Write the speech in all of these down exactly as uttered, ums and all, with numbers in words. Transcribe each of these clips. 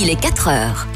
il est quatre heures.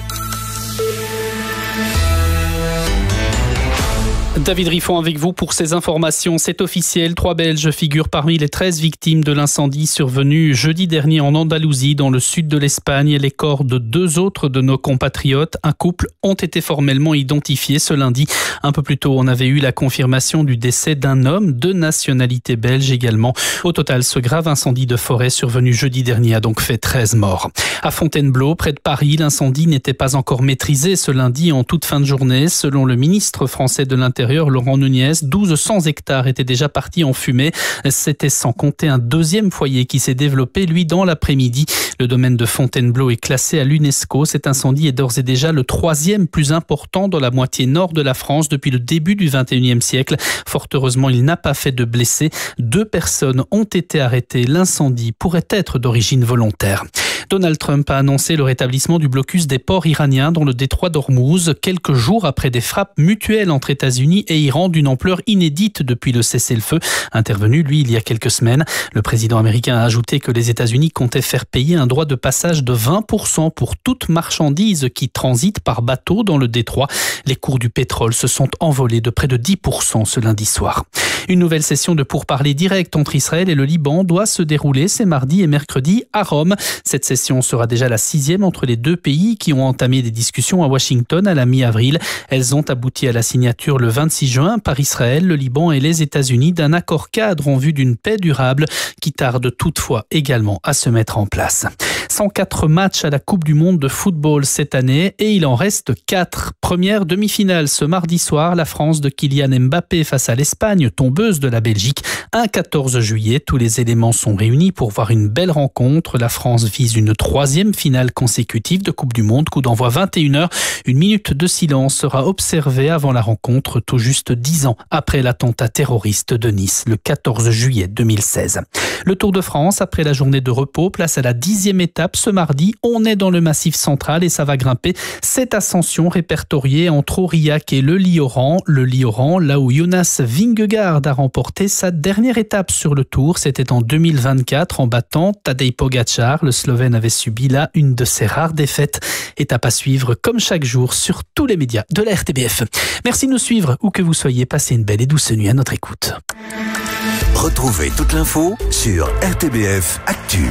David Riffon avec vous pour ces informations. C'est officiel, trois Belges figurent parmi les treize victimes de l'incendie survenu jeudi dernier en Andalousie, dans le sud de l'Espagne. Les corps de deux autres de nos compatriotes, un couple, ont été formellement identifiés ce lundi. Un peu plus tôt, on avait eu la confirmation du décès d'un homme de nationalité belge également. Au total, ce grave incendie de forêt survenu jeudi dernier a donc fait treize morts. À Fontainebleau, près de Paris, l'incendie n'était pas encore maîtrisé ce lundi en toute fin de journée. Selon le ministre français de l'Intérieur, Laurent Nunez, douze cents hectares étaient déjà partis en fumée. C'était sans compter un deuxième foyer qui s'est développé, lui, dans l'après-midi. Le domaine de Fontainebleau est classé à l'UNESCO. Cet incendie est d'ores et déjà le troisième plus important dans la moitié nord de la France depuis le début du vingt et unième siècle. Fort heureusement, il n'a pas fait de blessés. Deux personnes ont été arrêtées. L'incendie pourrait être d'origine volontaire. Donald Trump a annoncé le rétablissement du blocus des ports iraniens dans le détroit d'Ormuz, quelques jours après des frappes mutuelles entre États-Unis et Iran d'une ampleur inédite depuis le cessez-le-feu, intervenu, lui, il y a quelques semaines. Le président américain a ajouté que les États-Unis comptaient faire payer un droit de passage de vingt pour cent pour toute marchandise qui transite par bateau dans le détroit. Les cours du pétrole se sont envolés de près de dix pour cent ce lundi soir. Une nouvelle session de pourparlers directs entre Israël et le Liban doit se dérouler ces mardi et mercredi à Rome. Cette session sera déjà la sixième entre les deux pays qui ont entamé des discussions à Washington à la mi-avril. Elles ont abouti à la signature le vingt-six juin par Israël, le Liban et les États-Unis d'un accord cadre en vue d'une paix durable qui tarde toutefois également à se mettre en place. cent quatre matchs à la Coupe du Monde de football cette année et il en reste quatre. Première demi-finale ce mardi soir, la France de Kylian Mbappé face à l'Espagne, tombeuse de la Belgique, un quatorze juillet. Tous les éléments sont réunis pour voir une belle rencontre. La France vise une troisième finale consécutive de Coupe du Monde. Coup d'envoi vingt et une heures. Une minute de silence sera observée avant la rencontre, tout juste dix ans après l'attentat terroriste de Nice, le quatorze juillet deux mille seize. Le Tour de France, après la journée de repos, place à la dixième étape ce mardi. On est dans le Massif central et ça va grimper. Cette ascension répertoriée entre Aurillac et le Lioran. Le Lioran, là où Jonas Vingegaard a remporté sa dernière étape sur le Tour. C'était en deux mille vingt-quatre en battant Tadej Pogačar. Le Slovène avait subi là une de ses rares défaites. Étape à suivre comme chaque jour sur tous les médias de la R T B F. Merci de nous suivre où que vous soyez. Passez une belle et douce nuit à notre écoute. Retrouvez toute l'info sur R T B F Actu.